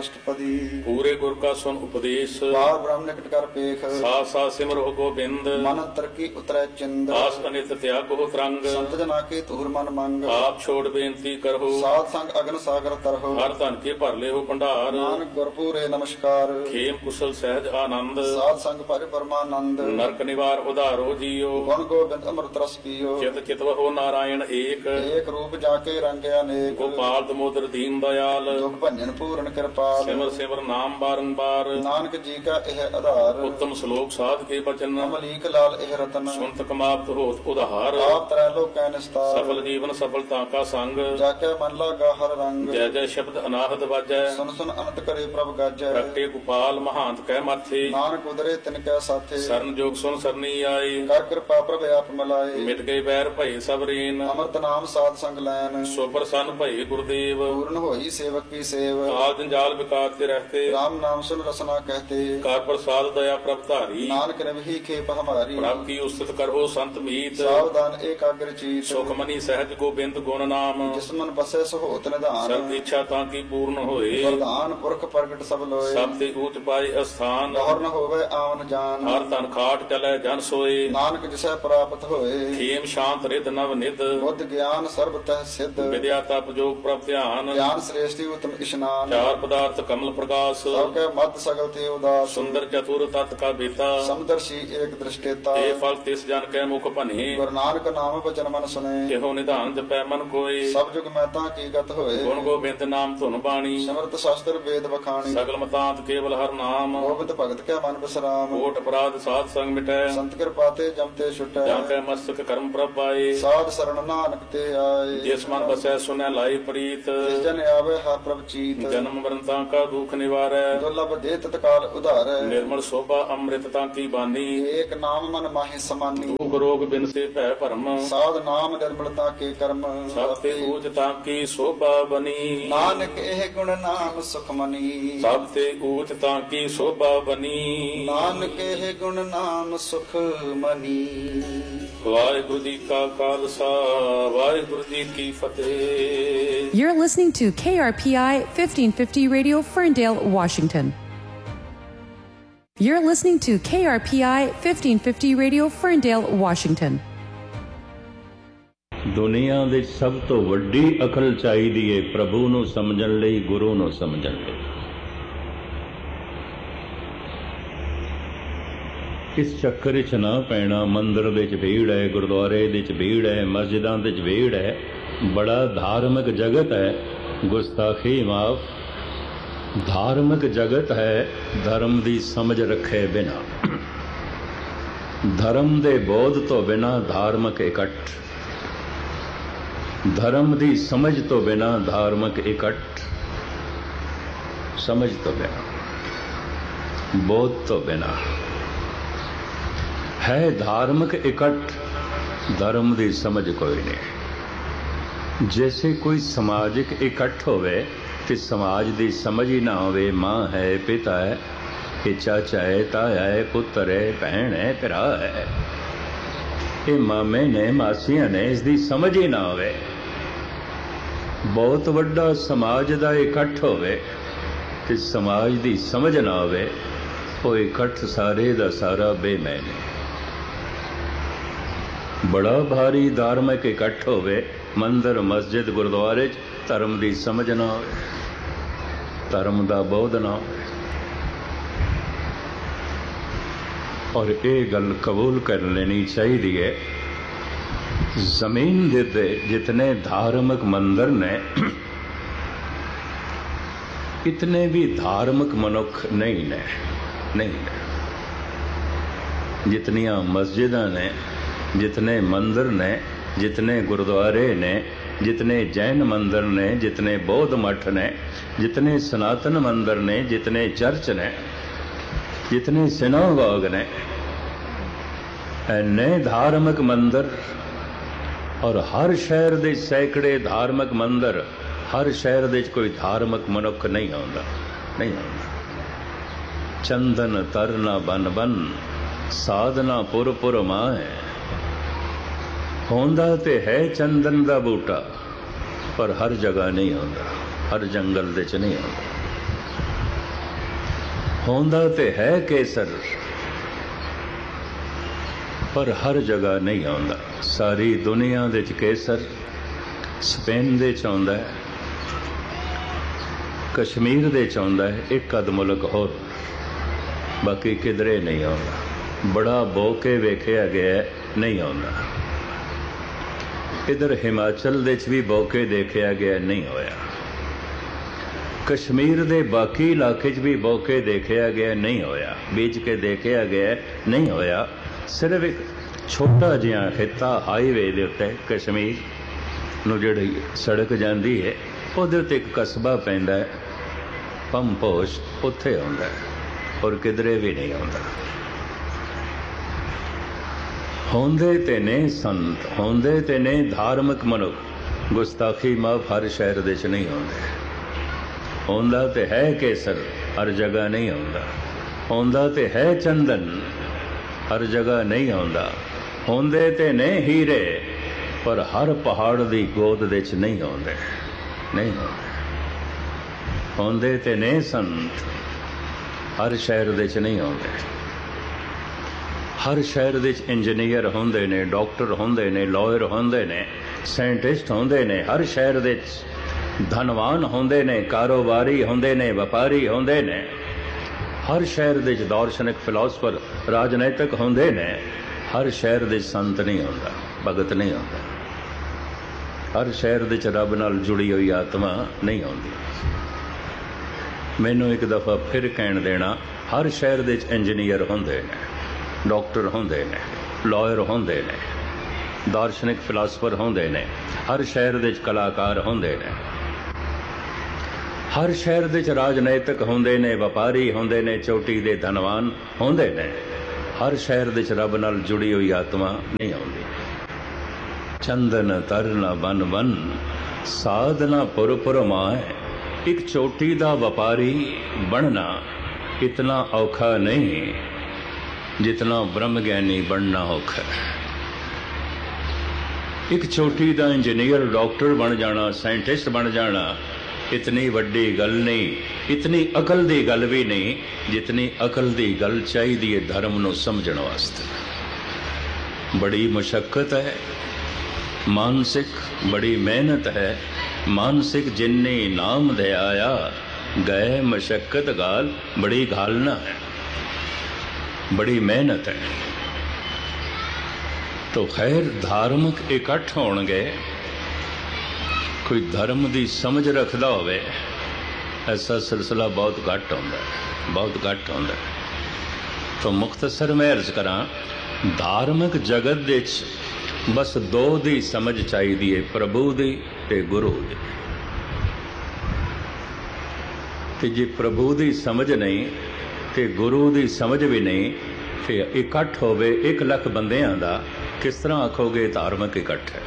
ਅਸ਼ਟਪਦੀ। ਪੂਰੇ ਗੁਰ ਕਾ ਸੁਨ ਉਪਦੇਸ਼, ਬਾਰ ਬ੍ਰਹਮ ਨਿਕਟ ਕਰ ਪੇਖ। ਸਾਥ ਸਾਥ ਸਿਮਰਹੁ ਗੋਬਿੰਦ, ਮਨ ਅੰਤਰ ਕੀ ਉਤਰੈ ਚਿੰਦ। ਆਸ ਅਨਿਤ ਤਿਆਗਹੁ ਤਰੰਗ, ਸੰਤ ਜਨਾ ਕੇ ਤੂਰ ਮਨ ਮੰਗ। ਆਪ ਛੋੜ ਬੇਨਤੀ ਕਰਹੁ, ਸਾਧ ਸੰਗ ਅਗਨ ਸਾਗਰ ਤਰਹੁ। ਹਰ ਧਨ ਕੇ ਭਰ ਲਿਓ ਭੰਡਾਰ, ਨਾਨਕ ਗੁਰ ਪੂਰੇ ਨਮਸਕਾਰ। ਖੇਮ ਕੁਸ਼ਲ ਸਹਿਜ ਆਨੰਦ, ਸਾਧ ਸੰਗ ਭਰੇ ਪਰਮਾਨੰਦ। ਨਰਕ ਨਿਵਾਰ ਉਧਾਰੋ ਜੀਓ, ਗੁਣ ਗੋਬਿੰਦ ਅੰਮ੍ਰਿਤ ਰਸ ਪੀਓ। ਚਿਤ ਚਿਤਵਹੁ ਨਾਰਾਇਣ ਏਕ, ਏਕ ਰੂਪ ਜਾ ਕੇ ਰੰਗ ਅਨੇਕ। ਗੋਪਾਲ ਦਮੋਦਰ ਦੀਨ ਦਇਆਲ, ਦੁਖ ਭੰਜਨ ਪੂਰਨ ਕਿਰਪਾਲ। ਸਿਮਰ ਸਿਮਰ ਨਾਮ ਬਾਰੰਬਾਰ, ਨਾਨਕ ਜੀ ਕਾ ਇਹ ਆਧਾਰ। ਉੱਤਮ ਸ਼ਲੋਕ ਸਾਧ ਕੇ ਬਚਨ, ਅਮਲੀਕ ਲਾਲ ਇਹ ਰਤਨ। ਸੁਨਤ ਕਮਾਵਤ ਹੋਤ ਉਧਾਰ, ਆਪ ਤਰੈ ਲੋਕੈ ਨਿਸਤਾਰ। ਸਫਲ ਜੀਵਨ ਸਫਲਤਾ ਕਾ ਸੰਗ, ਜਾ ਕੇ ਮਨ ਲਾਗਾ ਹਰ ਰੰਗ। ਜੈ ਜੈ ਸ਼ਬਦ ਅਨਾਹਦ ਵਾਜੈ, ਸੁਨ ਸੁਨ ਅਨੰਤ ਕਰੇ ਪ੍ਰਭ ਗਾਜੈ। ਪ੍ਰਗਟੇ ਗੋਪਾਲ ਮਹਾਂਤ ਕਹਿ ਮਾਥੇ, ਨਾਨਕ ਉਦਰੇ ਤਿਨ ਕੈ ਸਾਥੇ। ਸਰਨ ਜੋਗ ਸੁਨ ਸਰਨੀ ਆਏ, ਕਰ ਕਿਰਪਾ ਪ੍ਰਭ ਆਪ ਮਿਲਾਏ। ਮਿਟ ਗਏ ਬੈਰ ਭਏ ਸਭ ਰੇਨ, ਅਮਰਤ ਨਾਮ ਸਾਧ ਸੰਗ ਲੈਨ। ਸੋ ਪ੍ਰਸੰਨ ਭਏ ਗੁਰਦੇਵ, ਪੂਰਨ ਹੋਈ ਸੇਵਕ ਕੀ ਸੇਵ। ਕਾਲ ਜੰਜਾਲ ਵਿਕਾਰ ਤੇ ਰਹਤੇ, ਰਾਮ ਨਾਮ ਸੁਨ ਰਸਨਾ ਕਹਤੇ। ਕਰ ਪ੍ਰਸਾਦ ਦਇਆ ਪ੍ਰਭ ਧਾਰੀ, ਨਾਨਕ ਨਿਵਹੀ ਖੇਪ ਹਮਾਰੀ। ਪ੍ਰਭ ਕੀ ਉਸਤਤ ਕਰੋ ਸੰਤ ਮੀਤ, ਸਾਵਧਾਨ ਏਕਾਗਰ ਚੀਤ। ਸੁਖਮਨੀ ਸਹਿਜ ਗੋਬਿੰਦ ਗੁਣ ਨਾਮ, ਜਿਸ ਮਨ ਬਸੈ ਸੋ ਹੋਤ ਸਰਬ ਨਿਧਾਨ। ਇੱਛਾ ਤਾਂ ਕੀ ਪੂਰਨ ਹੋਏ, ਵਰਦਾਨ ਪੁਰਖ ਪ੍ਰਗਟ ਸਭ ਲੋਏ। ਸਭ ਤੇ ਊਚ ਪਾਏ ਅਸਥਾਨ, ਗੌਰ ਨ ਹੋਵੇ ਆਵਨ ਜਾਨ। ਹਰ ਤਨ ਖਾਟ ਚਲੈ ਜਨ ਸੋਏ, ਨਾਨਕ ਜਿਸੈ ਪ੍ਰਾਪਤ ਹੋਏ। ਖੇਮ ਸ਼ਾਂਤ ਰਿਦ ਨਵ ਨਿਦ, ਬੁੱਧ ਗਿਆਨ ਸਰਬ ਤਹਿ ਸਿੱਧ। ਵਿਦਿਆ ਤਪ ਜੋਗ ਪ੍ਰਭ ਧਿਆਨ, ਗਿਆਨ ਸ੍ਰੇਸ਼ਟੀ ਉਤਮ ਇਸ਼ਨਾਨ। ਚਾਰ ਪਦਾਰਥ ਕਮਲ ਪ੍ਰਕਾਸ਼, ਸਭ ਕੈ ਮਦ ਸਗਲ ਤੇ ਉਦਾਸ। ਸੁੰਦਰ ਚਤੁਰ ਤਤ ਕਾ ਬੇਤਾ, ਸਮਦਰਸ਼ੀ ਏਕ ਦ੍ਰਿਸ਼ਟੇਤਾ। ਇਹ ਫਲ ਤਿਸ ਜਨ ਕੈ ਮੁਖ ਭਨੇ, ਗੁਰੂ ਨਾਨਕ ਨਾਮ ਬਚਨ ਮਨ ਸੁਨੇ। ਕਿਹੋ ਨਿਧਾਨ ਜਪੈ ਮਨ ਕੋਏ, ਸਭ ਜੁਗ ਮੈਂ ਤਾਂ ਕੀ ਗਤ ਹੋਏ। ਗੁਣ ਗੋਬਿੰਦ ਨਾਮ ਧੁਨ ਬਾਣੀ, ਸਿਮਰਤ ਸ਼ਾਸਤਰ ਵੇਦ ਵਖਾਣੀ। ਸਗਲ ਮਤਾਂਤ ਕੇਵਲ ਹਰ ਨਾਮ, ਗੋਬਿੰਦ ਭਗਤ ਕੈ ਮਨ ਬਿਸਰਾਮ। ਕੋਟ ਅਪਰਾਧ ਸਾਧ ਸੰਗ ਮਿਟੈ, ਸੰਤ ਕਿਰਪਾ ਤੇ ਜਮ ਤੇ ਛੁਟੈ। ਜਾਂ ਕੈ ਮਸਤਕ ਕਰਮ ਪ੍ਰਭ ਪਾਏ, ਸਾਧ ਸਰਣ ਨਾਨਕ ਤੇ ਆਏ। ਜਿਸ ਮਨ ਬਸੈ ਸੁਨੈ ਲਾਈ ਪ੍ਰੀਤ, ਜਿਸ ਜਨ ਆਵੇ ਹਰ ਪ੍ਰਭ ਚੀਤ। ਜਨਮ ਮਰਨ ਤਾਂ ਕਾ ਦੁਖ ਨਿਵਾਰੈ, ਦੁਰਲਭ ਦੇ ਤਤਕਾਲ ਉਧਾਰੈ। ਨਿਰਮਲ ਸੋਭਾ ਅੰਮ੍ਰਿਤ ਤਾਂ ਕੀ ਬਾਨੀ, ਏਕ ਨਾਮ ਮਨ ਮਾਹਿ ਸਮਾਨੀ। ਦੁਖ ਰੋਗ ਬਿਨ ਸੇ ਭੈ ਭਰਮ, ਸਾਧ ਨਾਮ ਨਿਰਮਲਤਾ ਕੇ ਕਰਮ। ਸਭ ਤੇ ਊਚ ਤਾਂ ਕੀ ਸੋਭਾ ਬਨੀ, ਨਾਨਕ ਇਹ ਗੁਣ ਨਾਮ ਸੁਖ ਮਨੀ। ਸਭ ਤੇ ਊਚ ਤਾਂ ਕੀ ਸੋਭਾ ਬਨੀ। ਨਾਨਕ ਇਹ ਗੁਣ ਨਾਮ ਸੁਖ ਮਨੀ। ਵਾਹਿਗੁਰੂ ਜੀ ਕਾ ਖਾਲਸਾ, ਵਾਹਿਗੁਰੂ ਜੀ ਕੀ ਫਤਿਹ। You're listening to KRPI 1550 Radio, Ferndale, Washington. You're listening to KRPI 1550 Radio, Ferndale, Washington. ਦੁਨੀਆ ਦੇ ਸਭ ਤੋਂ ਵੱਡੀ ਅਕਲ ਚਾਹੀਦੀ ਏ ਪ੍ਰਭੂ ਨੂੰ ਸਮਝਣ ਲਈ, ਗੁਰੂ ਨੂੰ ਸਮਝਣ ਲਈ। ਇਸ ਚੱਕਰ 'ਚ ਨਾ ਪੈਣਾ। ਮੰਦਿਰ ਵਿੱਚ ਭੀੜ ਹੈ, ਗੁਰਦੁਆਰੇ ਵਿੱਚ ਭੀੜ ਹੈ, ਮਸਜਿਦਾਂ ਵਿੱਚ ਭੀੜ ਹੈ, ਬੜਾ ਧਾਰਮਿਕ ਜਗਤ ਹੈ। ਗੁਸਤਾਖੀ ਮਾਫ, ਧਾਰਮਿਕ ਜਗਤ ਹੈ। ਧਰਮ ਦੀ ਸਮਝ ਰੱਖੇ ਬਿਨਾ, ਧਰਮ ਦੇ ਬੋਧ ਤੋਂ ਬਿਨਾ ਧਾਰਮਿਕ ਇਕੱਠ, ਧਰਮ ਦੀ ਸਮਝ ਤੋਂ ਬਿਨਾ ਧਾਰਮਿਕ ਇਕੱਠ, ਸਮਝ ਤੋਂ ਬਿਨਾ, ਬੋਧ ਤੋਂ ਬਿਨਾ ਹੈ ਧਾਰਮਿਕ ਇਕੱਠ, ਧਰਮ ਦੀ ਸਮਝ ਕੋਈ ਨਹੀਂ। ਜੈਸੇ ਕੋਈ ਸਮਾਜਿਕ ਇਕੱਠ ਹੋਵੇ ਤੇ ਸਮਾਜ ਦੀ ਸਮਝ ਹੀ ਨਾ ਹੋਵੇ। ਮਾਂ ਹੈ, ਪਿਤਾ ਹੈ, ਇਹ ਚਾਚਾ ਹੈ, ਤਾਇਆ ਹੈ, ਪੁੱਤਰ ਹੈ, ਭੈਣ ਹੈ, ਭਰਾ ਹੈ, ਇਹ ਮਾਮੇ ਨੇ, ਮਾਸੀਆਂ ਨੇ, ਇਸ ਦੀ ਸਮਝ ਹੀ ਨਾ ਹੋਵੇ। ਬਹੁਤ ਵੱਡਾ ਸਮਾਜ ਦਾ ਇਕੱਠ ਹੋਵੇ ਤੇ ਸਮਾਜ ਦੀ ਸਮਝ ਨਾ ਹੋਵੇ, ਉਹ ਇਕੱਠ ਸਾਰੇ ਦਾ ਸਾਰਾ ਬੇਮੈਨ ਹੈ। ਬੜਾ ਭਾਰੀ ਧਾਰਮਿਕ ਇਕੱਠ ਹੋਵੇ, ਮੰਦਰ, ਮਸਜਿਦ, ਗੁਰਦੁਆਰੇ 'ਚ ਧਰਮ ਦੀ ਸਮਝ ਨਾ ਹੋਵੇ, ਧਰਮ ਦਾ ਬੋਧ ਨਾ ਹੋਵੇ। ਔਰ ਇਹ ਗੱਲ ਕਬੂਲ ਕਰ ਲੈਣੀ ਚਾਹੀਦੀ ਹੈ, ਜ਼ਮੀਨ ਦੇ ਜਿਤਨੇ ਧਾਰਮਿਕ ਮੰਦਰ ਨੇ, ਇਤਨੇ ਵੀ ਧਾਰਮਿਕ ਮਨੁੱਖ ਨਹੀਂ ਨੇ, ਨਹੀਂ ਨੇ। ਜਿਤਨੀਆਂ ਮਸਜਿਦਾਂ ਨੇ, जितने मंदिर ने, जितने गुरुद्वारे ने, जितने जैन मंदिर ने, जितने बौद्ध मठ ने, जितने सनातन मंदिर ने, जितने चर्च ने, जितने सिनागोग ने, इन्ने धार्मिक मंदिर, और हर शहर दे सैकड़े धार्मिक मंदिर, हर शहर दे कोई धार्मिक मनुख नहीं आउंदा, नहीं आउंदा। चंदन तरना बन बन, साधना पुर पुर माए। होंदा ते है चंदन दा बूटा, पर हर जगह नहीं होंदा, हर जंगल दे च नहीं होंदा। ਹੋਂਦਾ ਤੇ ਹੈ ਕੇਸਰ, ਪਰ ਹਰ ਜਗ੍ਹਾ ਨਹੀਂ ਆਉਂਦਾ। ਸਾਰੀ ਦੁਨੀਆ ਦੇ ਵਿੱਚ ਕੇਸਰ ਸਪੇਨ ਦੇ ਚ ਆਉਂਦਾ ਹੈ, ਕਸ਼ਮੀਰ ਦੇ ਚ ਆਉਂਦਾ ਹੈ, ਇੱਕ ਅੱਧ ਮੁਲਕ ਹੋਰ, ਬਾਕੀ ਕਿਧਰੇ ਨਹੀਂ ਆਉਂਦਾ। ਬੜਾ ਬੋ ਕੇ ਵੇਖਿਆ ਗਿਆ, ਨਹੀਂ ਆਉਂਦਾ। ਇਧਰ ਹਿਮਾਚਲ ਦੇ ਚ ਵੀ ਬੋ ਕੇ ਦੇਖਿਆ ਗਿਆ, ਨਹੀਂ ਹੋਇਆ। ਕਸ਼ਮੀਰ ਦੇ ਬਾਕੀ ਇਲਾਕੇ 'ਚ ਵੀ ਬੋ ਕੇ ਦੇਖਿਆ ਗਿਆ, ਨਹੀਂ ਹੋਇਆ। ਬੀਜ ਕੇ ਦੇਖਿਆ ਗਿਆ, ਨਹੀਂ ਹੋਇਆ। ਸਿਰਫ ਇੱਕ ਛੋਟਾ ਜਿਹਾ ਖਿੱਤਾ ਹਾਈਵੇ ਦੇ ਉੱਤੇ ਕਸ਼ਮੀਰ ਨੂੰ ਜਿਹੜੀ ਸੜਕ ਜਾਂਦੀ ਹੈ, ਉਹਦੇ ਉੱਤੇ ਇੱਕ ਕਸਬਾ ਪੈਂਦਾ ਹੈ ਪੰਪੋਸ਼, ਉੱਥੇ ਆਉਂਦਾ ਹੈ, ਔਰ ਕਿਧਰੇ ਵੀ ਨਹੀਂ ਆਉਂਦਾ। ਹੁੰਦੇ ਤੇ ਨੇ ਸੰਤ, ਹੁੰਦੇ ਤੇ ਨੇ ਧਾਰਮਿਕ ਮਨੁੱਖ, ਗੁਸਤਾਖੀ ਮਾਫ ਹਰ ਸ਼ਹਿਰ ਦੇ 'ਚ ਨਹੀਂ ਆਉਂਦੇ। ਹੁੰਦਾ ਤੇ ਹੈ ਕੇਸਰ, ਹਰ ਜਗ੍ਹਾ ਨਹੀਂ ਆਉਂਦਾ। ਹੁੰਦਾ ਤੇ ਹੈ ਚੰਦਨ, ਹਰ ਜਗ੍ਹਾ ਨਹੀਂ ਆਉਂਦਾ। ਹੁੰਦੇ ਤੇ ਨੇ ਹੀਰੇ, ਪਰ ਹਰ ਪਹਾੜ ਦੀ ਗੋਦ ਦੇ 'ਚ ਨਹੀਂ ਆਉਂਦੇ, ਨਹੀਂ ਆਉਂਦੇ। ਹੁੰਦੇ ਤੇ ਨੇ ਸੰਤ, ਹਰ ਸ਼ਹਿਰ ਦੇ 'ਚ ਨਹੀਂ ਆਉਂਦੇ। ਹਰ ਸ਼ਹਿਰ ਦੇ 'ਚ ਇੰਜੀਨੀਅਰ ਹੁੰਦੇ ਨੇ, ਡਾਕਟਰ ਹੁੰਦੇ ਨੇ, ਲਾਇਰ ਹੁੰਦੇ ਨੇ, ਸਾਇੰਟਿਸਟ ਹੁੰਦੇ ਨੇ। ਹਰ ਸ਼ਹਿਰ ਦੇ 'ਚ ਧਨਵਾਨ ਹੁੰਦੇ ਨੇ, ਕਾਰੋਬਾਰੀ ਹੁੰਦੇ ਨੇ, ਵਪਾਰੀ ਹੁੰਦੇ ਨੇ। ਹਰ ਸ਼ਹਿਰ ਦੇ 'ਚ ਦਾਰਸ਼ਨਿਕ, ਫਿਲਾਸਫਰ, ਰਾਜਨੀਤਿਕ ਹੁੰਦੇ ਨੇ। ਹਰ ਸ਼ਹਿਰ ਦੇ ਸੰਤ ਨਹੀਂ ਹੁੰਦਾ, ਭਗਤ ਨਹੀਂ ਹੁੰਦਾ। ਹਰ ਸ਼ਹਿਰ ਦੇ 'ਚ ਰੱਬ ਨਾਲ ਜੁੜੀ ਹੋਈ ਆਤਮਾ ਨਹੀਂ ਆਉਂਦੀ। ਮੈਨੂੰ ਇੱਕ ਦਫਾ ਫਿਰ ਕਹਿਣ ਦੇਣਾ, ਹਰ ਸ਼ਹਿਰ ਦੇ 'ਚ ਇੰਜੀਨੀਅਰ ਹੁੰਦੇ ਨੇ, ਡਾਕਟਰ ਹੁੰਦੇ ਨੇ, ਲਾਇਰ ਹੁੰਦੇ ਨੇ, ਦਾਰਸ਼ਨਿਕ, ਫਿਲਾਸਫਰ ਹੁੰਦੇ ਨੇ। ਹਰ ਸ਼ਹਿਰ ਦੇ 'ਚ ਕਲਾਕਾਰ ਹੁੰਦੇ ਨੇ। ਹਰ ਸ਼ਹਿਰ ਦੇ 'ਚ ਰਾਜਨੀਤਿਕ ਹੁੰਦੇ ਨੇ, ਵਪਾਰੀ ਹੁੰਦੇ ਨੇ, ਚੋਟੀ ਦੇ ਧਨਵਾਨ ਹੁੰਦੇ ਨੇ। ਹਰ ਸ਼ਹਿਰ ਦੇ 'ਚ ਰੱਬ ਨਾਲ ਜੁੜੀ ਹੋਈ ਆਤਮਾ ਨਹੀਂ ਆਉਂਦੀ। ਚੰਦਨ ਤਰਨਾ ਬਨ ਬਨ, ਸਾਧਨਾ ਪੁਰ ਪੁਰ ਮਾਏ। ਇੱਕ ਚੋਟੀ ਦਾ ਵਪਾਰੀ ਬਣਨਾ ਇਤਨਾ ਔਖਾ ਨਹੀਂ ਜਿਤਨਾ ਬ੍ਰਹਮ ਗਿਆਨੀ ਬਣਨਾ ਔਖਾ ਹੈ। ਇੱਕ ਚੋਟੀ ਦਾ ਇੰਜੀਨੀਅਰ, ਡਾਕਟਰ ਬਣ ਜਾਣਾ, ਸਾਇੰਟਿਸਟ ਬਣ ਜਾਣਾ ਇਤਨੀ ਵੱਡੀ ਗੱਲ ਨਹੀਂ, ਇਤਨੀ ਅਕਲ ਦੀ ਗੱਲ ਵੀ ਨਹੀਂ ਜਿਤਨੀ ਅਕਲ ਦੀ ਗੱਲ ਚਾਹੀਦੀ ਹੈ ਧਰਮ ਨੂੰ ਸਮਝਣ ਵਾਸਤੇ। ਬੜੀ ਮੁਸ਼ੱਕਤ ਹੈ ਮਾਨਸਿਕ, ਬੜੀ ਮਿਹਨਤ ਹੈ ਮਾਨਸਿਕ। ਜਿੰਨੇ ਨਾਮ ਦੇ ਆਇਆ ਗਏ ਮੁਸ਼ੱਕਤ ਗਾਲ, ਬੜੀ ਘਾਲਣਾ ਹੈ, बड़ी मेहनत है। तो खैर धार्मिक इकट्ठ होणगे, कोई धर्म की समझ रखता होवे, ऐसा सिलसिला बहुत घट होंदा है, बहुत घट होंदा है। तो मुख्तसर मैं अर्ज करा, धार्मिक जगत दे बस दो दी समझ चाहिए, प्रभु दी ते गुरु दी। ते जे प्रभु दी समझ नहीं ਤੇ ਗੁਰੂ ਦੀ ਸਮਝ ਵੀ ਨਹੀਂ, ਫਿਰ ਇਕੱਠ ਹੋਵੇ 1 ਲੱਖ ਬੰਦਿਆਂ ਦਾ, ਕਿਸ ਤਰ੍ਹਾਂ ਆਖੋਗੇ ਧਾਰਮਿਕ ਇਕੱਠ ਹੈ।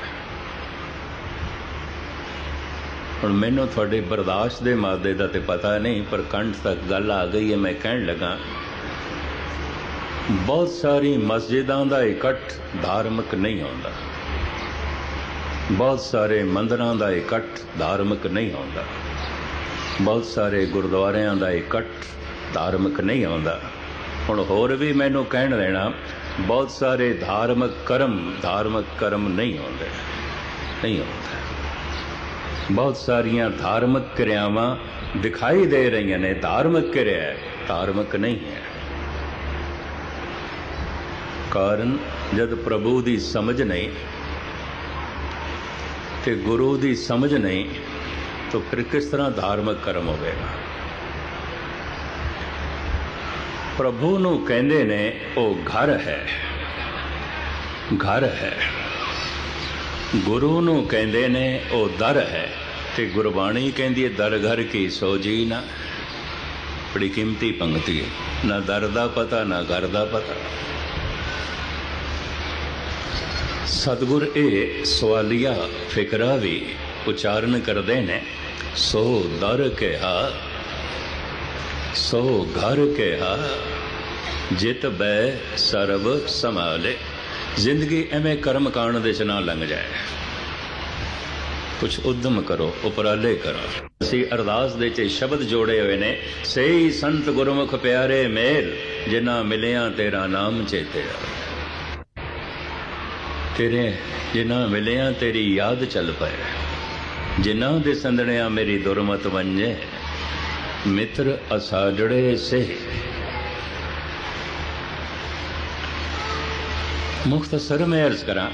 ਹੁਣ ਮੈਨੂੰ ਤੁਹਾਡੇ ਬਰਦਾਸ਼ਤ ਦੇ ਮਾਦੇ ਦਾ ਤੇ ਪਤਾ ਨਹੀਂ, ਪਰ ਕੰਠ ਤੱਕ ਗੱਲ ਆ ਗਈ ਹੈ। ਮੈਂ ਕਹਿਣ ਲੱਗਾ, ਬਹੁਤ ਸਾਰੀ ਮਸਜਿਦਾਂ ਦਾ ਇਕੱਠ ਧਾਰਮਿਕ ਨਹੀਂ ਹੁੰਦਾ, ਬਹੁਤ ਸਾਰੇ ਮੰਦਰਾਂ ਦਾ ਇਕੱਠ ਧਾਰਮਿਕ ਨਹੀਂ ਹੁੰਦਾ, ਬਹੁਤ ਸਾਰੇ ਗੁਰਦੁਆਰਿਆਂ ਦਾ ਇਕੱਠ ਧਾਰਮਿਕ ਨਹੀਂ ਆਉਂਦਾ। ਹੁਣ ਹੋਰ ਵੀ ਮੈਨੂੰ ਕਹਿਣ ਦੇਣਾ, ਬਹੁਤ ਸਾਰੇ ਧਾਰਮਿਕ ਕਰਮ ਨਹੀਂ ਆਉਂਦੇ, ਨਹੀਂ ਆਉਂਦੇ। ਬਹੁਤ ਸਾਰੀਆਂ ਧਾਰਮਿਕ ਕਿਰਿਆਵਾਂ ਦਿਖਾਈ ਦੇ ਰਹੀਆਂ ਨੇ, ਧਾਰਮਿਕ ਕਿਰਿਆ, ਧਾਰਮਿਕ ਨਹੀਂ ਹੈ। ਕਾਰਨ ਜਦ ਪ੍ਰਭੂ ਦੀ ਸਮਝ ਨਹੀਂ ਤੇ ਗੁਰੂ ਦੀ ਸਮਝ ਨਹੀਂ, ਤਾਂ ਫਿਰ ਕਿਸ ਤਰ੍ਹਾਂ ਧਾਰਮਿਕ ਕਰਮ ਹੋਵੇਗਾ। ਪ੍ਰਭੂ ਨੂੰ ਕਹਿੰਦੇ ਨੇ ਉਹ ਘਰ ਹੈ, ਘਰ ਹੈ। ਗੁਰੂ ਨੂੰ ਕਹਿੰਦੇ ਨੇ ਉਹ ਦਰ ਹੈ, ਤੇ ਗੁਰਬਾਣੀ ਕਹਿੰਦੀ ਹੈ ਦਰ ਘਰ ਕੀ ਸੋਜੀ ਨਾ। ਬੜੀ ਕੀਮਤੀ ਪੰਕਤੀ ਹੈ, ਨਾ ਦਰ ਦਾ ਪਤਾ ਨਾ ਘਰ ਦਾ ਪਤਾ। ਸਤਿਗੁਰ ਇਹ ਸਵਾਲੀਆ ਫਿਕਰਾ ਵੀ ਉਚਾਰਨ ਕਰਦੇ ਨੇ, ਸੋ ਦਰ ਕਿਹਾ सो घर के हा, जित बै सर्व संभाले। जिंदगी एवें कर्म कांड दे च ना लंघ जाए, कुछ उद्यम करो, उपराले करो। ਅਸੀਂ ਅਰਦਾਸ ਦੇ 'ਚ ਸ਼ਬਦ ਜੋੜੇ ਹੋਏ ਨੇ, ਸਹੀ ਸੰਤ ਗੁਰਮੁਖ ਪਿਆਰੇ ਮੇਲ, ਜਿਨ੍ਹਾਂ ਮਿਲਿਆ ਤੇਰਾ ਨਾਮ ਚੇਤੇ ਆਵੇ। ਤੇਰੇ ਜਿਨ੍ਹਾਂ ਮਿਲਿਆ ਤੇਰੀ ਯਾਦ ਚੱਲ ਪਏ, ਜਿਨ੍ਹਾਂ ਦੇ ਸੰਦਣਿਆ ਮੇਰੀ ਦੁਰਮਤ ਵੰਜੇ, ਮਿੱਤਰ ਅਸਾਜੜੇ ਸੇ। ਮੁਖਤਸਰ ਮੈਂ ਅਰਜ਼ ਕਰਾਂ,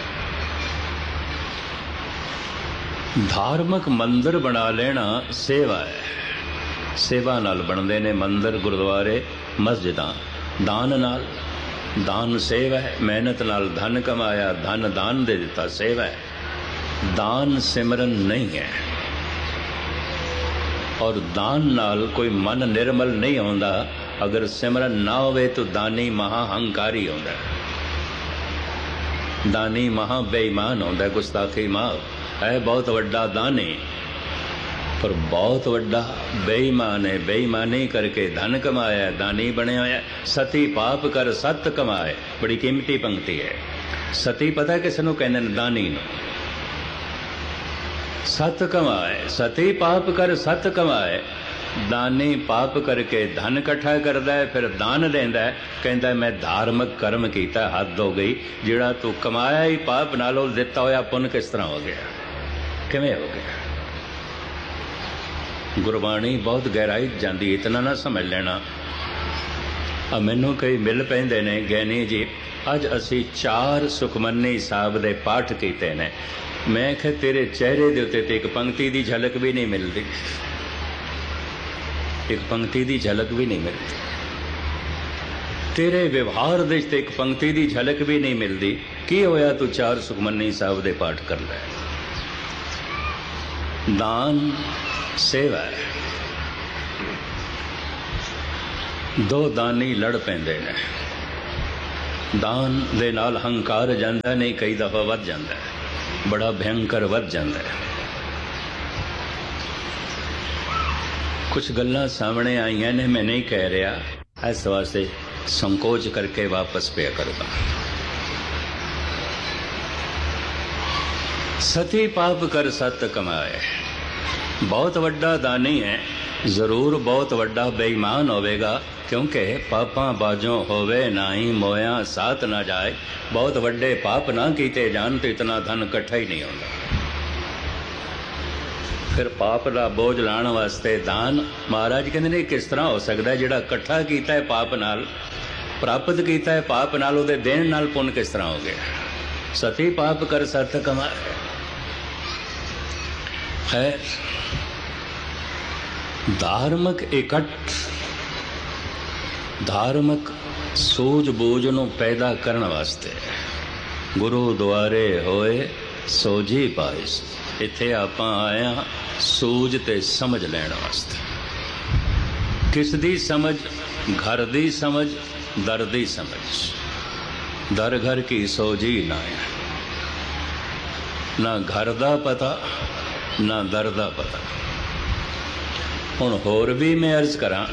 ਧਾਰਮਿਕ ਮੰਦਰ ਬਣਾ ਲੈਣਾ ਸੇਵਾ ਹੈ। ਸੇਵਾ ਨਾਲ ਬਣਦੇ ਨੇ ਮੰਦਰ, ਗੁਰਦੁਆਰੇ, ਮਸਜਿਦਾਂ। ਦਾਨ ਨਾਲ, ਦਾਨ ਸੇਵਾ ਹੈ। ਮਿਹਨਤ ਨਾਲ ਧਨ ਕਮਾਇਆ, ਧਨ ਦਾਨ ਦੇ ਦਿੱਤਾ, ਸੇਵਾ ਹੈ। ਦਾਨ ਸਿਮਰਨ ਨਹੀਂ ਹੈ। ਔਰ ਦਾਨ ਨਾਲ ਕੋਈ ਮਨ ਨਿਰਮਲ ਨਹੀਂ ਹੁੰਦਾ। ਅਗਰ ਸਿਮਰਨ ਨਾ ਹੋਵੇ ਤਾਂ ਦਾਨੀ ਮਹਾ ਹੰਕਾਰੀ ਹੁੰਦਾ, ਦਾਨੀ ਮਹਾ ਬੇਈਮਾਨ ਹੁੰਦਾ, ਗੁਸਤਾਖੀ ਮਾਫ ਹੈ। ਬਹੁਤ ਵੱਡਾ ਦਾਨੀ ਪਰ ਬਹੁਤ ਵੱਡਾ ਬੇਈਮਾਨ ਹੈ। ਬੇਈਮਾਨੀ ਕਰਕੇ ਧਨ ਕਮਾਇਆ, ਦਾਨੀ ਬਣਿਆ ਹੋਇਆ। ਸਤੀ ਪਾਪ ਕਰ ਸਤ ਕਮਾਏ, ਬੜੀ ਕੀਮਤੀ ਪੰਕਤੀ ਹੈ। ਸਤੀ ਪਤਾ ਕਿਸ ਨੂੰ ਕਹਿੰਦੇ ਨੇ? ਦਾਨੀ ਨੂੰ। ਸਤ ਕਮਾਏ, ਸਤੀ ਪਾਪ ਕਰ ਸਤ ਕਮਾਏ। ਦਾਨੀ ਪਾਪ ਕਰਕੇ ਧਨ ਇਕੱਠਾ ਕਰਦਾ ਹੈ, ਫਿਰ ਦਾਨ ਦਿੰਦਾ ਹੈ, ਕਹਿੰਦਾ ਮੈਂ ਧਾਰਮਿਕ ਕਰਮ ਕੀਤਾ, ਹੱਦ ਹੋ ਗਈ। ਜਿਹੜਾ ਤੂੰ ਕਮਾਇਆ ਹੀ ਪਾਪ ਨਾਲੋਂ, ਦਿੱਤਾ ਹੋਇਆ ਪੁੰਨ ਕਿਸ ਤਰ੍ਹਾਂ ਹੋ ਗਿਆ, ਕਿਵੇਂ ਹੋ ਗਿਆ? ਗੁਰਬਾਣੀ ਬਹੁਤ ਗਹਿਰਾਈ ਜਾਂਦੀ, ਇਤਨਾ ਨਾ ਸਮਝ ਲੈਣਾ। ਮੈਨੂੰ ਕਈ ਮਿਲ ਪੈਂਦੇ ਨੇ, ਗਿਆਨੀ ਜੀ ਅੱਜ ਅਸੀਂ 4 ਸੁਖਮਨੀ ਸਾਹਿਬ ਦੇ ਪਾਠ ਕੀਤੇ ਨੇ। ਮੈਂ ਕਿਹਾ ਤੇਰੇ ਚਿਹਰੇ ਦੇ ਉੱਤੇ ਤੇ ਇੱਕ ਪੰਕਤੀ ਦੀ ਝਲਕ ਵੀ ਨਹੀਂ ਮਿਲਦੀ, ਇੱਕ ਪੰਕਤੀ ਦੀ ਝਲਕ ਵੀ ਨਹੀਂ ਮਿਲਦੀ। ਤੇਰੇ ਵਿਵਹਾਰ ਦੇ ਵਿੱਚ ਇੱਕ ਪੰਕਤੀ ਦੀ ਝਲਕ ਵੀ ਨਹੀਂ ਮਿਲਦੀ। ਕੀ ਹੋਇਆ ਤੂੰ 4 ਸੁਖਮਨੀ ਸਾਹਿਬ ਦੇ ਪਾਠ ਕਰ ਲੈ? ਦਾਨ ਸੇਵਾ ਹੈ। 2 ਦਾਨੀ ਲੜ ਪੈਂਦੇ ਨੇ, ਦਾਨ ਦੇ ਨਾਲ ਹੰਕਾਰ ਜਾਂਦਾ ਨਹੀਂ, ਕਈ ਦਫਾ ਵੱਧ ਜਾਂਦਾ, ਬੜਾ ਭਿਅੰਕਰ ਵੱਧ ਜਾਂਦਾ। ਕੁਝ ਗੱਲਾਂ ਸਾਹਮਣੇ ਆਈਆਂ ਨੇ, ਮੈਂ ਨਹੀਂ ਕਹਿ ਰਿਹਾ, ਇਸ ਵਾਸਤੇ ਸੰਕੋਚ ਕਰਕੇ ਵਾਪਸ ਪਿਆ ਕਰਦਾ। ਸਤੀ ਪਾਪ ਕਰ ਸਤ ਕਮਾਏ। ਬਹੁਤ ਵੱਡਾ ਦਾਨੀ ਹੈ, ਜ਼ਰੂਰ ਬਹੁਤ ਵੱਡਾ ਬੇਈਮਾਨ ਹੋਵੇਗਾ, ਕਿਉਂਕਿ ਪਾਪਾਂ ਬਾਝੋਂ ਹੋਵੇ ਨਾਹੀ, ਮੋਇਆ ਸਾਥ ਨਾ ਜਾਏ। ਬਹੁਤ ਵੱਡੇ ਪਾਪ ਨਾ ਕੀਤੇ ਜਾਣ ਤੇ ਇਤਨਾ ਧਨ ਇਕੱਠਾ ਹੀ ਨਹੀਂ ਹੁੰਦਾ। ਫਿਰ ਪਾਪ ਦਾ ਬੋਝ ਲਾਉਣ ਵਾਸਤੇ ਦਾਨ, ਮਹਾਰਾਜ ਕਹਿੰਦੇ ਨੇ ਕਿਸ ਤਰ੍ਹਾਂ ਹੋ ਸਕਦਾ? ਜਿਹੜਾ ਇਕੱਠਾ ਕੀਤਾ ਹੈ ਪਾਪ ਨਾਲ, ਪ੍ਰਾਪਤ ਕੀਤਾ ਹੈ ਪਾਪ ਨਾਲ, ਉਹਦੇ ਦੇਣ ਨਾਲ ਪੁੰਨ ਕਿਸ ਤਰ੍ਹਾਂ ਹੋ ਗਿਆ? ਸਤੀ ਪਾਪ ਕਰ ਸਤ ਕਮਾਏ। ਖੈਰ, ਧਾਰਮਿਕ ਇਕੱਠ, ਧਾਰਮਿਕ ਸੂਝ ਬੂਝ ਨੂੰ ਪੈਦਾ ਕਰਨ ਵਾਸਤੇ ਗੁਰੂਦੁਆਰੇ ਹੋਏ ਸੋਝੀ ਪਾਇਸ। ਇੱਥੇ ਆਪਾਂ ਆਏ ਹਾਂ ਸੂਝ ਤੇ ਸਮਝ ਲੈਣ ਵਾਸਤੇ। ਕਿਸ ਦੀ ਸਮਝ? ਘਰ ਦੀ ਸਮਝ, ਦਰ ਦੀ ਸਮਝ। ਦਰ ਘਰ ਕੀ ਸੋਝੀ ਨਾ ਹੈ, ਨਾ ਘਰ ਦਾ ਪਤਾ ਨਾ ਦਰ ਦਾ ਪਤਾ। ਹੁਣ ਹੋਰ ਵੀ ਮੈਂ ਅਰਜ਼ ਕਰਾਂ,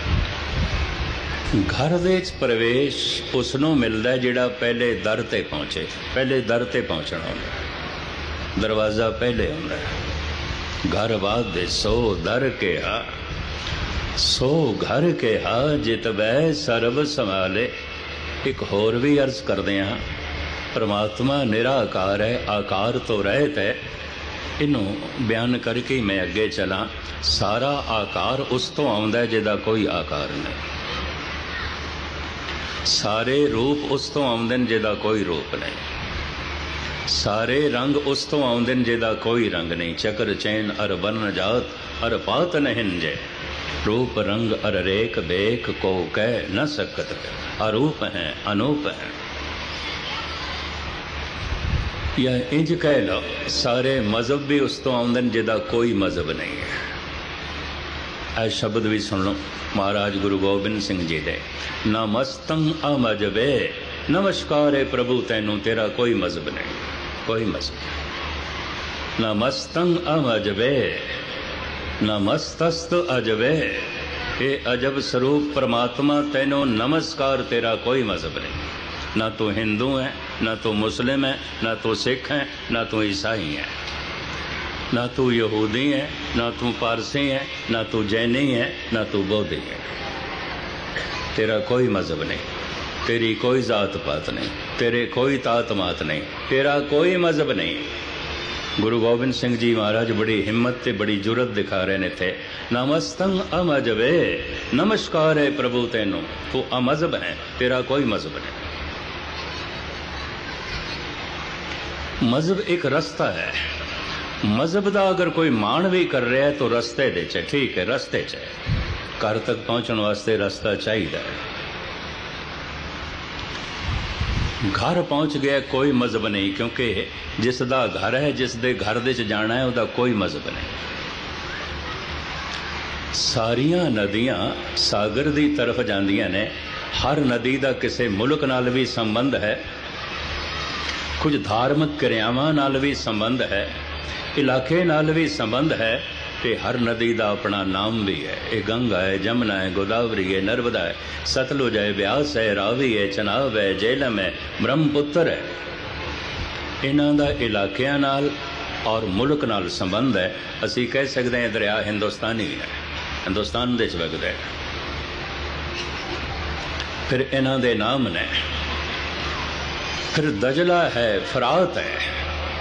ਘਰ ਦੇ ਵਿੱਚ ਪ੍ਰਵੇਸ਼ ਉਸ ਨੂੰ ਮਿਲਦਾ ਜਿਹੜਾ ਪਹਿਲੇ ਦਰ ਤੇ ਪਹੁੰਚੇ। ਪਹਿਲੇ ਦਰ ਤੇ ਪਹੁੰਚਣਾ ਹੁੰਦਾ, ਦਰਵਾਜ਼ਾ ਪਹਿਲੇ ਹੁੰਦਾ। ਘਰ ਬਾਦ ਦੇ ਸੋ ਦਰ ਕਿਹਾ, ਸੋ ਘਰ ਕਿਹਾ, ਜਿਤ ਬੈ ਸਰਬ ਸੰਭਾਲੇ। ਇੱਕ ਹੋਰ ਵੀ ਅਰਜ਼ ਕਰਦੇ ਹਾਂ, ਪਰਮਾਤਮਾ ਨਿਰਾਕਾਰ ਹੈ, ਆਕਾਰ ਤੋਂ ਰਹਿਤ ਹੈ। ਇਹਨੂੰ ਬਿਆਨ ਕਰਕੇ ਮੈਂ ਅੱਗੇ ਚਲਾਂ। ਸਾਰਾ ਆਕਾਰ ਉਸ ਤੋਂ ਆਉਂਦਾ ਜਿਹਦਾ ਕੋਈ ਆਕਾਰ ਨਹੀਂ। ਸਾਰੇ ਰੂਪ ਉਸ ਤੋਂ ਆਉਂਦੇ ਨੇ ਜਿਹਦਾ ਕੋਈ ਰੂਪ ਨਹੀਂ। ਸਾਰੇ ਰੰਗ ਉਸ ਤੋਂ ਆਉਂਦੇ ਨੇ ਜਿਹਦਾ ਕੋਈ ਰੰਗ ਨਹੀਂ। ਚੱਕਰ ਚੈਨ ਅਰ ਵਰਨ ਜਾਤ ਅਰ ਪਾਤ ਨਹਿਨ ਜੇ, रूप रंग अर रेख बेख को कह न सकत, अरूप हैं अनूप हैं। यह इंज कह लो, सारे मजहब भी उस तो आउंदे जिहदा कोई मजहब नहीं है। ऐ शब्द भी सुन लो महाराज गुरु गोबिंद सिंह जी दे, नमस्तं अमजबे, नमस्कार है प्रभु तैनू तेरा कोई मजहब नहीं, कोई मजहब। नमस्तं अमजबे, नमस्तस्त अजबे, ये अजब स्वरूप परमात्मा तैनू नमस्कार तेरा कोई मजहब नहीं। ना तो हिंदू है, ना तो मुस्लिम है, ना तो सिख है, ना तो ईसाई है। ना तू यहूदी है, ना तू पारसी है, ना तू जैनी है, ना तू बौद्धि है। तेरा कोई मजहब नहीं, तेरी कोई जात पात नहीं, तेरे कोई तात मात नहीं, तेरा कोई मजहब नहीं। गुरु गोबिंद सिंह जी महाराज बड़ी हिम्मत ते बड़ी जुरत दिखा रहे ने थे। नमस्तंग अमजबे, नमस्कार है प्रभु तेनू, तू अमजहब है, तेरा कोई मजहब नहीं। मजहब एक रास्ता है। मजहब का अगर कोई मान भी कर रहा है तो रस्ते दे च, ठीक है, रस्ते च घर तक पहुंचने वास्ते रास्ता चाहिए। घर पहुंच गया कोई मजहब नहीं, क्योंकि जिसदा घर है, जिस दे घर दे च जाना है, उसदा कोई मजहब नहीं। सारियां नदियां सागर दी तरफ जांदियां ने। हर नदी का किसी मुल्क नाल भी संबंध है, कुछ धार्मिक क्रियावां नाल भी संबंध है, इलाके नाल भी संबंध है, ते हर नदी का अपना नाम भी है। ये गंगा है, जमुना है, गोदावरी है, नर्मदा है, सतलुज है, ब्यास है, रावी है, चनाब है, झेलम है, ब्रह्मपुत्र है। इन्हां दा इलाकियां नाल और मुल्क नाल संबंध है। असी कह सकते हैं दरिया हिंदुस्तानी है, हिंदुस्तान दे च वगदा है। फिर इन्हां दे नाम ने। फिर दजला है, फरात है,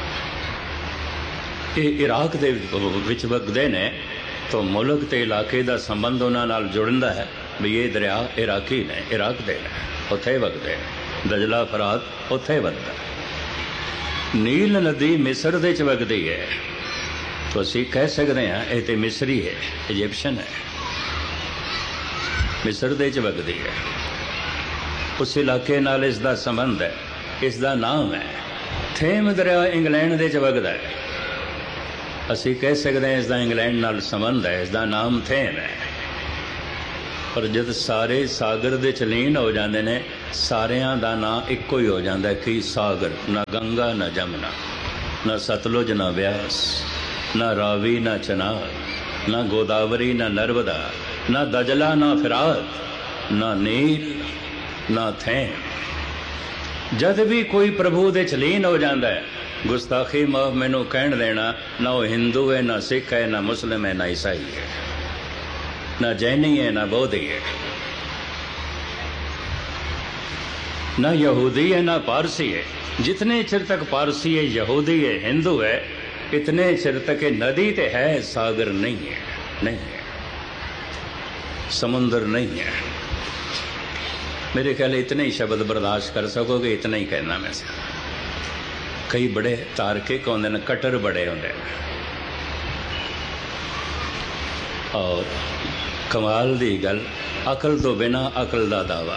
ये इराक दे विच वगदे ने, तो मुल्क ते इलाके का संबंध उन्हां नाल जुड़दा है भी ये दरिया इराकी ने, इराक दे ने, उत्थे वगदे ने। दजला फरात उत्थे वगदा। नील नदी मिस्र दे च वगदी है, तो असीं कह सकते हैं ये तो मिस्री है, इजिप्शियन है, मिस्र दे च वगदी है। उस इलाके नाल इसका संबंध है, इसका नाम है। थेम दरिया इंग्लैंड दे च वगदा है, असी कह सकते हैं इसका इंग्लैंड नाल संबंध है, इसका नाम थेम है। पर जब सारे सागर दे च लीन हो जाते हैं, सारियां दा नाम इक्को ही हो जाता है कि सागर। ना गंगा, ना जमुना, ना सतलुज, ना ब्यास, ना रावी, ना चनाब, ना गोदावरी, ना नर्मदा, ना दजला, ना फिरात, ना नील, ना थेम। जद भी कोई प्रभु दे च लीन हो जाता है, गुस्ताखी माफ मैनू कहण देना, ना वो हिंदू है, ना सिख है, ना मुस्लिम है, ना ईसाई है, ना जैनी है, ना बौद्धि है, ना यहूदी है, ना पारसी है। जितने चिर तक पारसी है, यहूदी है, हिंदू है, इतने चिर तक नदी तो है, सागर नहीं है, नहीं है, समुंदर नहीं है। मेरे ख्याल इतने ही शब्द बर्दाश्त कर सकोगे, इतना ही कहना मैं से। कई बड़े तार्किक होंदे ने, कट्टर बड़े होंदे ने, और कमाल दी गल, अकल तो बिना अकल दा दावा।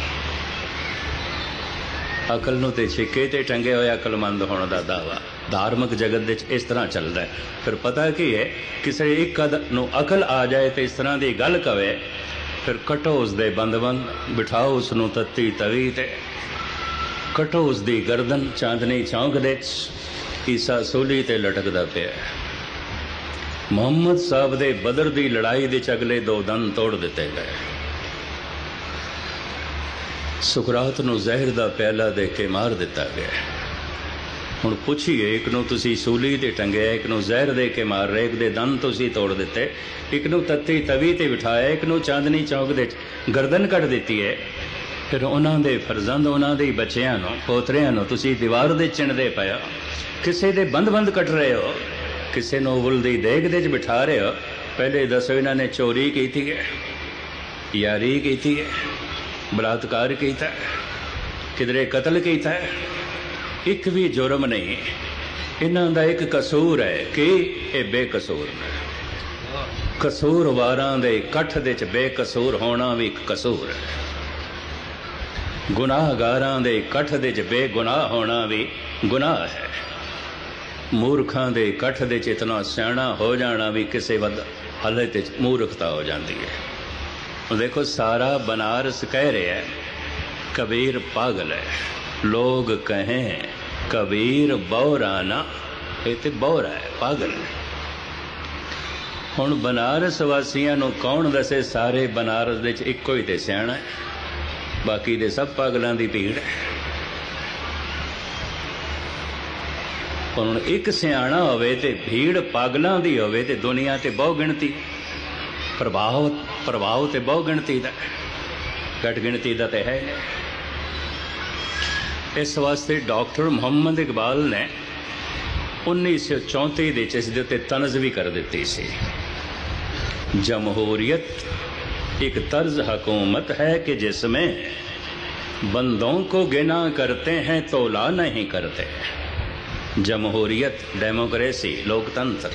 अकल नूं ते छिके ते टंगे होए अकलमंद होने का दावा धार्मिक जगत दे इस तरह चलता है। फिर पता की है, किसी एक नूं अकल आ जाए तो इस तरह की गल कवे, फिर कटो उसदे बंद बिठाओ उसनूं तत्ती तवी ते, कटो उसकी गर्दन चांदनी चौंक दे ईसा सूली ते लटकदा पिया। मुहम्मद साहब दे बदर दी लड़ाई दे अगले 2 दंद तोड़ दिते गए। सुकरात नूं जहर दा प्याला दे के मार दिता गया। हुण पुछिए, एक नूं तुसीं सूली ते टंगिया, एक नूं जहर दे के मार रहे, एक दे दंद तुसीं तोड़ दिते, एक नूं तत्ती तवी ते बिठाया, एक नूं चांदनी चौक दे गर्दन कट दिती है। फिर उन्हां दे फरजंद, उन्हां दे बच्चियां नूं, पोतरियां नूं तुसीं दीवार दे चिणदे पिया, किसे दे बंद बंद कट रहे हो, किसे नूं उबल दी देग दे बिठा रहे हो। पहले दसो इन्हां ने चोरी की है, यारी की है, बलात्कार किया, किधरे कतल किया है, एक भी जुर्म नहीं। इन्हां दा एक कसूर है कि ये बेकसूर ने। कसूरवारां दे कठ दे च बेकसूर होना भी एक कसूर है। गुनाहगारां दे कठ दे च बेगुनाह होना भी गुनाह है। मूर्खां दे कठ दे च इतना सियाणा हो जाना भी किसी हालत मूर्खता हो जाती है। देखो, सारा बनारस कह रहे हैं कबीर पागल है, लोग कहें कबीर बौराना, ये तो बौरा है, पागल है। हुण बनारस वासियां नूं कौन दसे सारे बनारस दे च इक्को ही ते सियाणा है, बाकी दे सब पागलों की भीड़ है। ਹੁਣ ਇੱਕ ਸਿਆਣਾ ਹੋਵੇ ਤੇ ਭੀੜ ਪਾਗਲਾਂ ਦੀ ਹੋਵੇ ਤੇ ਦੁਨੀਆ ਤੇ ਬਹੁ ਗਿਣਤੀ, ਪ੍ਰਭਾਵ ਤੇ ਬਹੁ ਗਿਣਤੀ ਦਾ, ਘੱਟ ਗਿਣਤੀ ਦਾ ਤੇ ਹੈ। ਇਸ ਵਾਸਤੇ ਡਾਕਟਰ ਮੁਹੰਮਦ ਇਕਬਾਲ ਨੇ 1934 ਦੇ ਇਸ ਦੇ ਉੱਤੇ ਤਨਜ਼ ਵੀ ਕਰ ਦਿੱਤੀ ਸੀ। जमहूरियत एक तर्ज हुकूमत है कि जिसमें बंदों को गिना करते हैं तोला नहीं करते। जमहूरियत, डेमोक्रेसी, लोकतंत्र।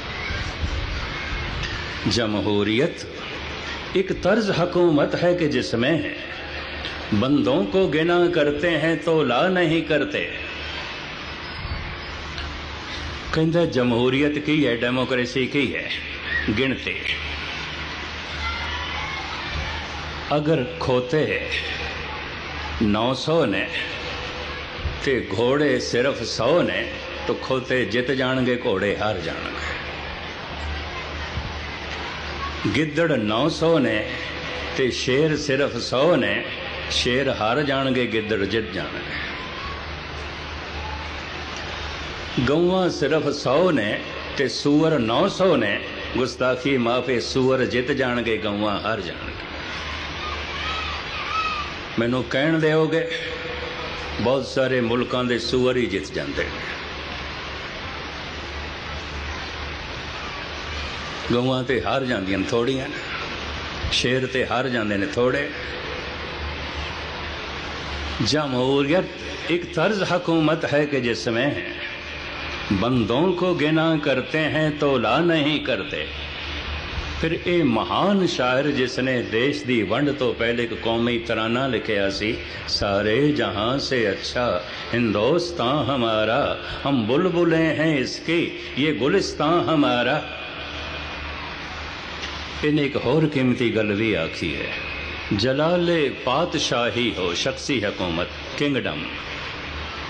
जमहूरियत एक तर्ज हुकूमत है कि जिसमें बंदों को गिना करते हैं तोला नहीं करते। कहता जमहूरियत की है, डेमोक्रेसी की है, गिनते। अगर खोते 900 ने ते घोड़े सिर्फ 100 ने तो खोते जित जाणगे, घोड़े हार जाणगे। गिद्दड़ 900 ने ते शेर सिर्फ 100 ने, शेर हार जाणगे, गिद्दड़ जित जाणगे। गौवां सिर्फ 100 ने ते सूअर 900 ने, गुस्ताखी माफे सूअर जित जाणगे, गौवां हार जाणगे। मैनू कहण दिओगे बहुत सारे मुल्कां दे सूअर ही जित जाते हैं, गौवां ते हार जांदियां थोड़ियां, शेर ते हार जांदे ने थोड़े। जमहूरियत एक तर्ज हुकूमत है कि जिसमें बंदों को गिना करते हैं तोला नहीं करते। फिर ये महान शायर जिसने देश दी वंड तो पहले एक कौमी तराना लिखिया सी, सारे जहां से अच्छा हिंदुस्तान हमारा, हम बुलबुलें हैं इसकी, ये गुलिस्तान हमारा। इन्हें एक होर कीमती गल भी आखी है, जलाले पातशाही हो शख्सी हुकूमत, किंगडम।